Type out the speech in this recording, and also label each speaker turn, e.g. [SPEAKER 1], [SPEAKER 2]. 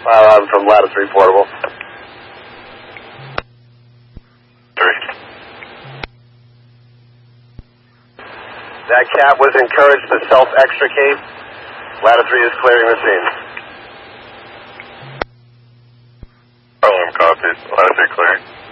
[SPEAKER 1] I'm from Lattice 3 Portable.
[SPEAKER 2] 3.
[SPEAKER 1] That cat was encouraged to self-extricate. Lattice 3 is clearing the scene.
[SPEAKER 2] Harlem copies. Lattice 3 clearing.